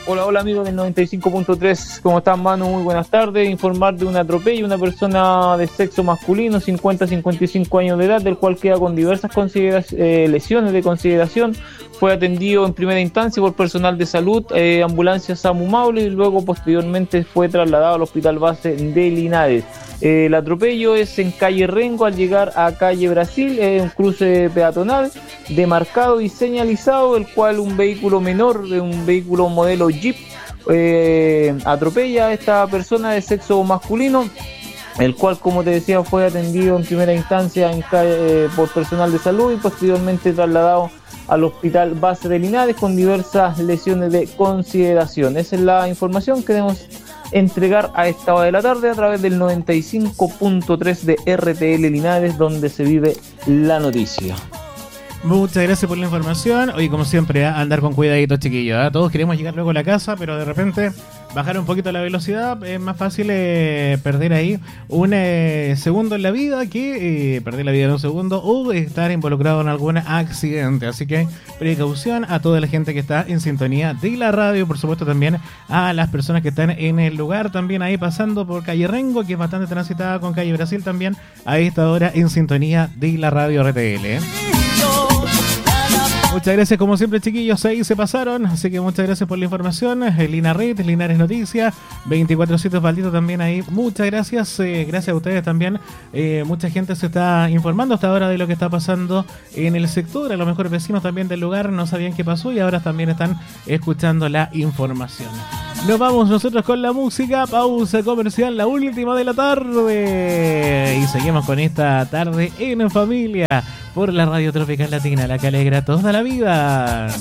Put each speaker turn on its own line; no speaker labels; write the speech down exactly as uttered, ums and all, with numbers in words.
Hola, hola amigos del noventa y cinco punto tres, ¿cómo están, Manu? Muy buenas tardes. Informar de un atropello, una persona de sexo masculino, cincuenta a cincuenta y cinco años de edad, del cual queda con diversas eh, lesiones de consideración. Fue atendido en primera instancia por personal de salud, eh, ambulancia SAMU Maule, y luego posteriormente fue trasladado al hospital base de Linares. Eh, el atropello es en calle Rengo al llegar a calle Brasil, eh, un cruce peatonal demarcado y señalizado, el cual un vehículo menor, de un vehículo modelo Jeep, eh, atropella a esta persona de sexo masculino, el cual, como te decía, fue atendido en primera instancia en calle, eh, por personal de salud y posteriormente trasladado al hospital base de Linares con diversas lesiones de consideración. Esa es la información que debemos entregar a esta hora de la tarde a través del noventa y cinco punto tres de R T L Linares, donde se vive la noticia.
Muchas gracias por la información. Oye, como siempre, ¿eh? andar con cuidadito, chiquillos. ¿eh? Todos queremos llegar luego a la casa, pero de repente bajar un poquito la velocidad es más fácil eh, perder ahí un eh, segundo en la vida que eh, perder la vida en un segundo o estar involucrado en algún accidente. Así que precaución a toda la gente que está en sintonía de la radio, por supuesto también a las personas que están en el lugar, también ahí pasando por calle Rengo, que es bastante transitada, con calle Brasil también a esta hora en sintonía de la radio R T L. ¿eh? Muchas gracias, como siempre, chiquillos, ahí se pasaron, así que muchas gracias por la información. Lina Red, Linares Noticias, veinticuatro siete Valdito también ahí, muchas gracias, eh, gracias a ustedes también. Eh, mucha gente se está informando hasta ahora de lo que está pasando en el sector, a lo mejor vecinos también del lugar no sabían qué pasó y ahora también están escuchando la información. Nos vamos nosotros con la música, pausa comercial, la última de la tarde, y seguimos con esta tarde en familia por la Radio Tropical Latina, la que alegra toda la vida.